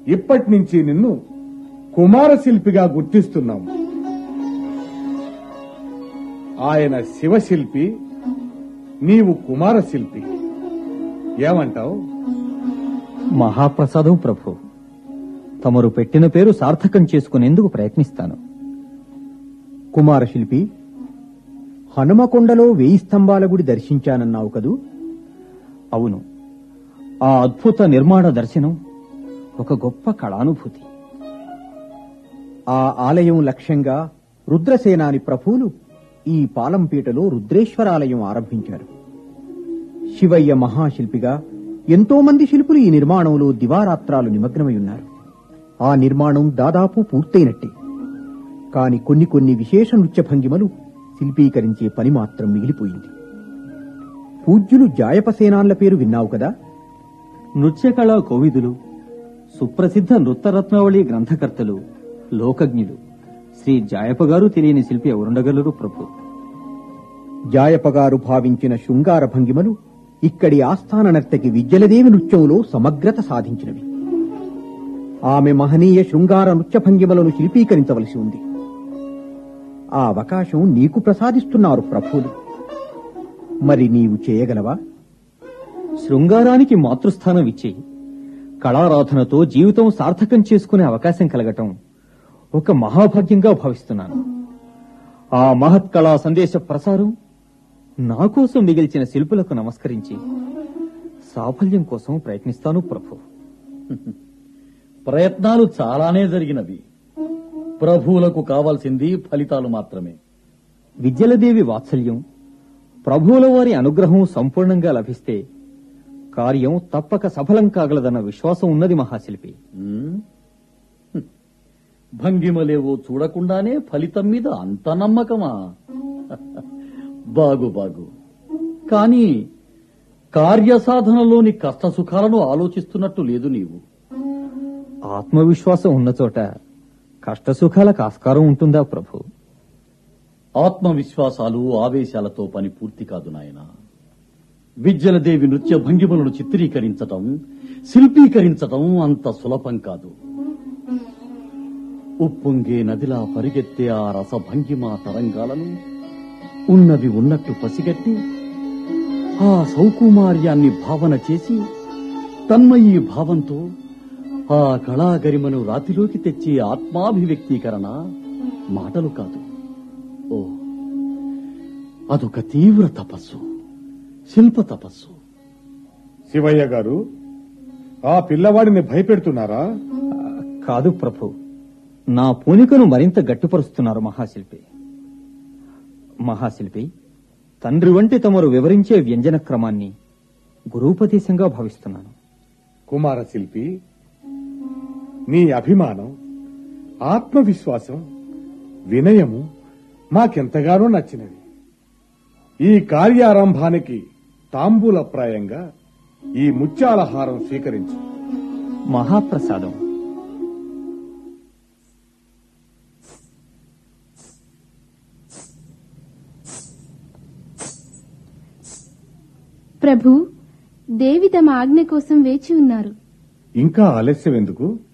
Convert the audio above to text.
ఇప్పటి నుంచి నిన్ను కుమార శిల్పిగా గుర్తిస్తున్నాం. ఆయన శివశిల్పి, నీవు కుమార శిల్పి. ఏమంటావు? మహాప్రసాదం ప్రభు. తమరు పెట్టిన పేరు సార్థకం చేసుకునేందుకు ప్రయత్నిస్తాను. కుమారశిల్పి, హనుమకొండలో 1000 స్తంభాల గుడి దర్శించానన్నావు కదూ? అవును. ఆ అద్భుత నిర్మాణ దర్శనం ఒక గొప్ప కళానుభూతి. ఆ ఆలయం లక్ష్యంగా రుద్రసేనాని ప్రభువులు ఈ పాలంపేటలో రుద్రేశ్వరాలయం ఆరంభించారు. శివయ్య మహాశిల్పిగా ఎంతో మంది శిల్పులు ఈ నిర్మాణంలో దివారాత్రాలు నిమగ్నమై ఉన్నారు. ఆ నిర్మాణం దాదాపు పూర్తయినట్టే. కాని కొన్ని విశేష నృత్య భంగిమలు శిల్పీకరించే పని మాత్రం మిగిలిపోయింది. పూజ్యులు జాయపసేనాన్ల పేరు విన్నావు కదా? నృత్యకళా కోవిదులు, సుప్రసిద్ధ నృత్యరత్నావళి గ్రంథకర్తలు, లోకజ్ఞులు శ్రీ జాయపగారు తెలియని శిల్పి ఎవరుండగలరు ప్రభు? జాయపగారు భావించిన శృంగార భంగిమలు ఇక్కడి ఆస్థాన నర్తకి విద్యలదేవి నృత్యంలో సమగ్రత సాధించినవి. ఆమె మహనీయ శృంగార నృత్య భంగిమలను శిల్పీకరించవలసి ఉంది. ఆ అవకాశం నీకు ప్రసాదిస్తున్నారు ప్రభువులు. మరి నీవు చేయగలవా? శృంగారానికి మాతృస్థానం ఇచ్చి కళారాధనతో జీవితం సార్థకం చేసుకునే అవకాశం కలగటం ఒక మహాభాగ్యంగా భావిస్తున్నాను. ఆ మహత్ కళా సందేశ ప్రసారం నా కోసం మిగిల్చిన శిల్పులకు నమస్కరించి సాఫల్యం కోసం ప్రయత్నిస్తాను ప్రభు. ప్రయత్నాలు చాలానే జరిగినవి. ప్రభువులకు కావాల్సింది ఫలితాలు మాత్రమే. విద్యలదేవి వాత్సల్యం, ప్రభువుల వారి అనుగ్రహం సంపూర్ణంగా లభిస్తే కార్యం తప్పక సఫలం కాగలదన్న విశ్వాసం ఉన్నది మహాశిల్పి. భంగిమలేవో చూడకుండానే ఫలితం మీద అంత నమ్మకమా? బాగు. కాని కార్యసాధనలోని కష్టసుఖాలను ఆలోచిస్తున్నట్టు లేదు నీవు. ఆత్మవిశ్వాసం ఉన్న చోట కష్టసుఖాలకు ఆస్కారం ఉంటుందా ప్రభు? ఆత్మవిశ్వాసాలు, ఆవేశాలతో పని పూర్తి కాదు నాయనా. విద్యలదేవి నృత్య భంగిమలను చిత్రీకరించటం, శిల్పీకరించటం అంత సులభం కాదు. ఉప్పొంగే నదిలా పరిగెత్తే ఆ రసభంగిమా తరంగాలను ఉన్నవి ఉన్నట్టు పసిగట్టి ఆ సౌకుమార్యాన్ని భావన చేసి తన్మయీ భావంతో ఆ కళాగరిమను రాతిలోకి తెచ్చే ఆత్మాభివ్యక్తీకరణ మాటలు కాదు. ఓ, అదొక తీవ్ర తపస్సు, శిల్ప తపస్సు. శివయ్య గారు, ఆ పిల్లవాడిని భయపెడుతున్నారా? కాదు ప్రభు, నా పూనికను మరింత గట్టిపరుస్తున్నారు మహాశిల్పి. తండ్రి వంటి తమరు వివరించే వ్యంజన క్రమాన్ని గురూపదేశంగా భావిస్తున్నాను. కుమార శిల్పి, నీ అభిమానం, ఆత్మవిశ్వాసం, వినయము మాకెంతగానో నచ్చినవి. ఈ కార్యారంభానికి తాంబూలప్రాయంగా ఈ ముత్యాలహారం స్వీకరించు. మహాప్రసాదం. ప్రభు, దేవి తమ ఆజ్ఞ కోసం వేచి ఉన్నారు. ఇంకా ఆలస్యం ఎందుకు?